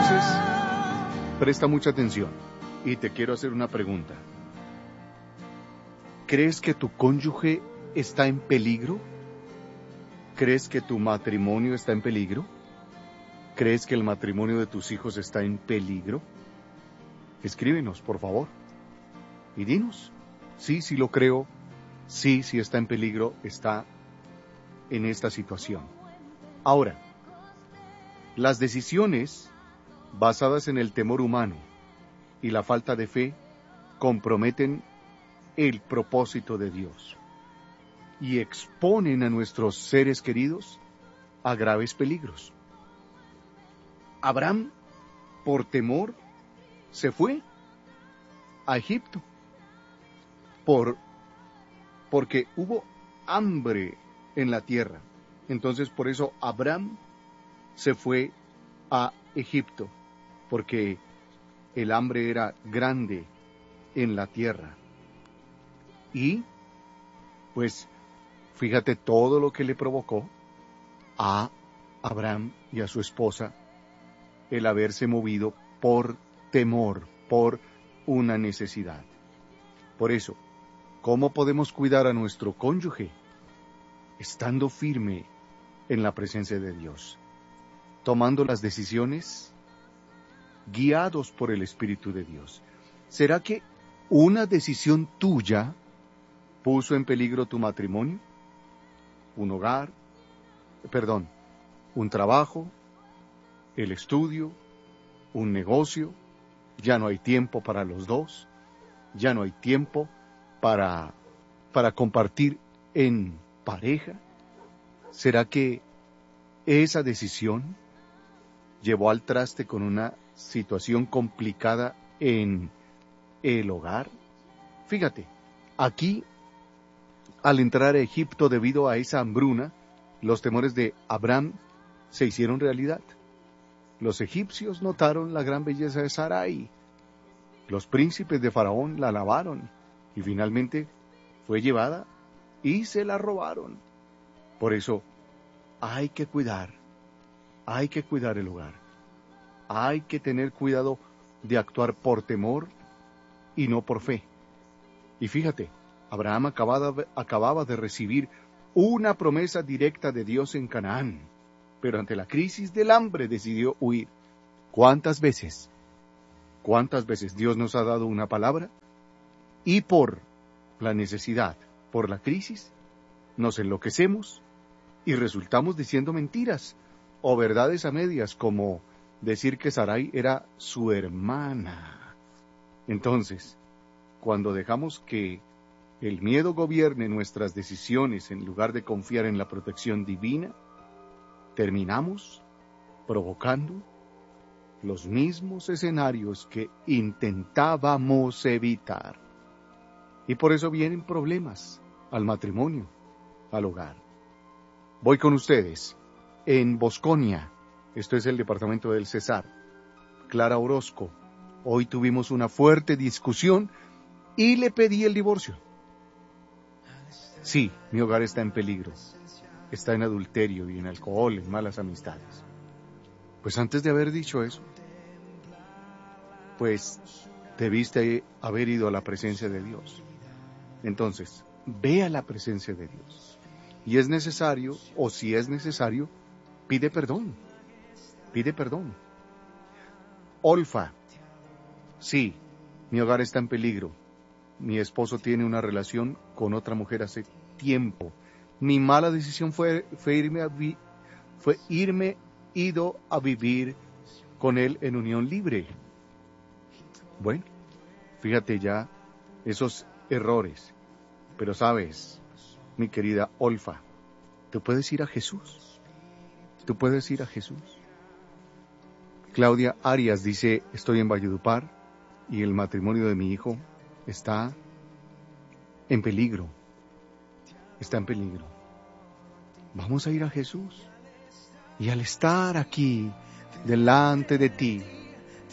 Entonces, presta mucha atención y te quiero hacer una pregunta. ¿Crees que tu cónyuge está en peligro? ¿Crees que tu matrimonio está en peligro? ¿Crees que el matrimonio de tus hijos está en peligro? Escríbenos, por favor, y dinos. Sí, sí lo creo. Sí, sí está en peligro, está en esta situación. Ahora, las decisiones basadas en el temor humano y la falta de fe comprometen el propósito de Dios y exponen a nuestros seres queridos a graves peligros. Abraham, por temor, se fue a Egipto porque hubo hambre en la tierra. Entonces, por eso Abraham se fue a Egipto, porque el hambre era grande en la tierra. Y, pues, fíjate todo lo que le provocó a Abraham y a su esposa el haberse movido por temor, por una necesidad. Por eso, ¿cómo podemos cuidar a nuestro cónyuge? Estando firme en la presencia de Dios, tomando las decisiones guiados por el Espíritu de Dios. ¿Será que una decisión tuya puso en peligro tu matrimonio? Un trabajo, el estudio, un negocio. Ya no hay tiempo para los dos, ya no hay tiempo para compartir en pareja. ¿Será que esa decisión llevó al traste con una situación complicada en el hogar? Fíjate, aquí, al entrar a Egipto debido a esa hambruna, los temores de Abraham se hicieron realidad. Los egipcios notaron la gran belleza de Sarai. Los príncipes de Faraón la alabaron y finalmente fue llevada y se la robaron. Por eso hay que cuidar el hogar. Hay que tener cuidado de actuar por temor y no por fe. Y fíjate, Abraham acababa de recibir una promesa directa de Dios en Canaán, pero ante la crisis del hambre decidió huir. ¿Cuántas veces Dios nos ha dado una palabra y por la necesidad, por la crisis, nos enloquecemos y resultamos diciendo mentiras o verdades a medias, como decir que Sarai era su hermana? Entonces, cuando dejamos que el miedo gobierne nuestras decisiones en lugar de confiar en la protección divina, terminamos provocando los mismos escenarios que intentábamos evitar. Y por eso vienen problemas al matrimonio, al hogar. Voy con ustedes en Bosconia. Esto es el departamento del Cesar. Clara Orozco. Hoy tuvimos una fuerte discusión y le pedí el divorcio. Sí, mi hogar está en peligro. Está en adulterio y en alcohol, en malas amistades. Pues antes de haber dicho eso, pues debiste haber ido a la presencia de Dios. Entonces, ve a la presencia de Dios. Y es necesario, o si es necesario, pide perdón. Pide perdón. Olfa. Sí, mi hogar está en peligro. Mi esposo tiene una relación con otra mujer hace tiempo. Mi mala decisión fue irme ido a vivir con él en unión libre. Bueno, fíjate ya esos errores. Pero sabes, mi querida Olfa, tú puedes ir a Jesús. Tú puedes ir a Jesús. Claudia Arias dice, estoy en Valledupar y el matrimonio de mi hijo está en peligro. Está en peligro. Vamos a ir a Jesús. Y al estar aquí, delante de ti,